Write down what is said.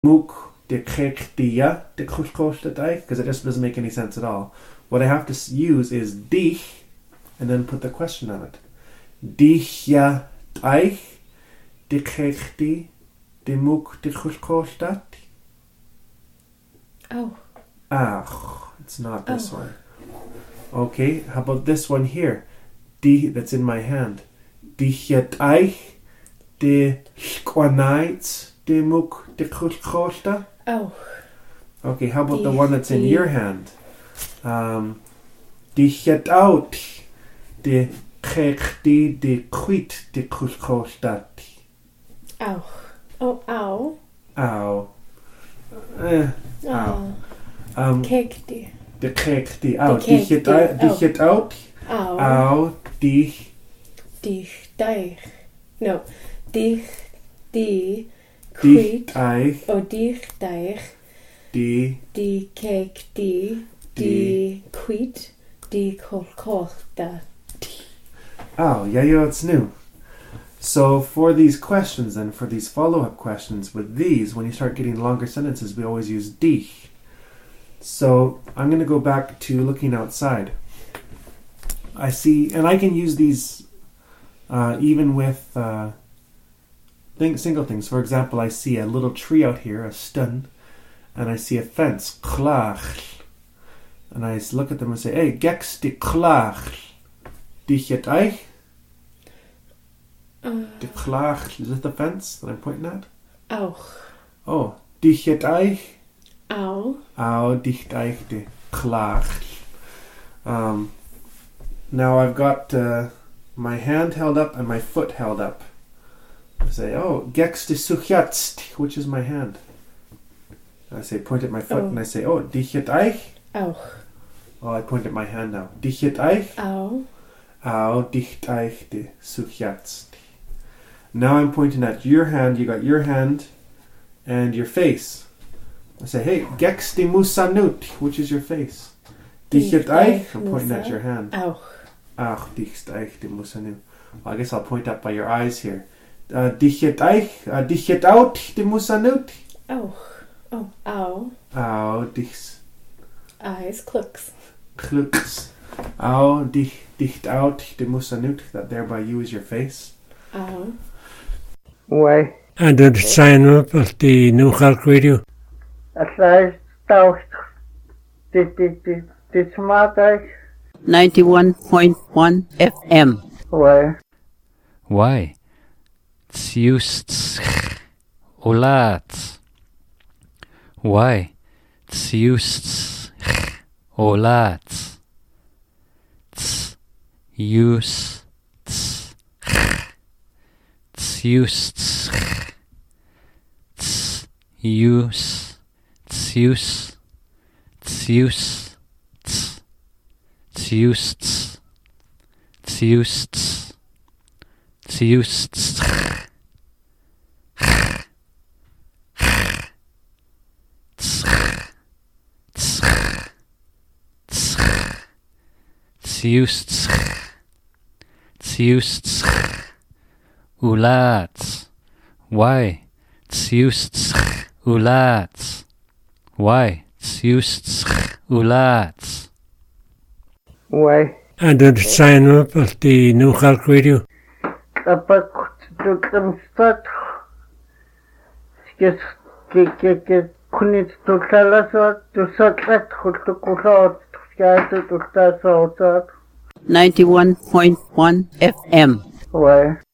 Mook de kektia de kushkoshtatai, because it just doesn't make any sense at all. What I have to use is dich, and then put the question on it. Dichja taich de kekti de mook de kushkostat. Oh. It's not this one. Okay, how about this one here? Die, that's in my hand. Dichja taich de skwanait de mook de kushkosta. Oh. Okay, how about the one that's in your hand? Dichja out de kekti de quit de kushkostat. Ow. Oh, ow. Ow. Ow. Kekti. De kekti out. Dichja out. Ow. Ow. Dich. Dich, deich. No. Dich, die. Dich, Quit. deich. Oh, dich, deich. Die. Die kekti. Die quit. Die kolkochta. Oh, yeah, it's new. So for these questions and for these follow-up questions with these, when you start getting longer sentences, we always use dich. So I'm going to go back to looking outside. I see, and I can use these even with single things. For example, I see a little tree out here, a stun, and I see a fence, klach. And I look at them and say, hey, geks de klach. Dich het eich? De klach, is it the fence that I'm pointing at? Ow. Oh, dich het eich? Ow. Ow, dich eich de klach. Now I've got my hand held up and my foot held up. I say, oh, geks de suchatst, which is my hand. I say, point at my foot and I say, oh, dich het eich? Ow. Oh, I point at my hand now. Dich het eich? Ow. Ow, dich eich de suchatst. Now I'm pointing at your hand. You got your hand and your face. I say, hey, geks de musanut, which is your face. Dich het eich? I'm pointing at your hand. Ow. Ach, dich eich de musanut. Well, I guess I'll point up by your eyes here. Dich het eich? Dich het out de musanut? Oh. Oh. Ow. Ow, dich. Eyes. Clucks. Kluks. Ow, dich out de musanut. That there by you is your face. Ow. Why? And did sign up at the New Clark Radio. At last, the smart eye. 91.1 FM. Why? Why? Tsiust olat. Why? Tsiust olat. Tsiust. Tsiust. Tsiust. Tsiust. Tsiust. Tsiust. Tsiust. Tsiust. Tsiust. Tsiust. Ulat. Why? Tsiust. Ulat. Why? Tsiust. Ulat. Why? And did sign up at the New Clark Radio. Kapag tutam stat. Kunit tutalaso to satrat kutukusot. 91.1 FM. Why?